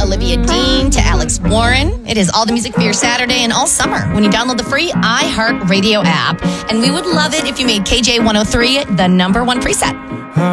Olivia Dean to Alex Warren. It is all the music for your Saturday and all summer when you download the free iHeartRadio app. And we would love it if you made KJ103 the number one preset.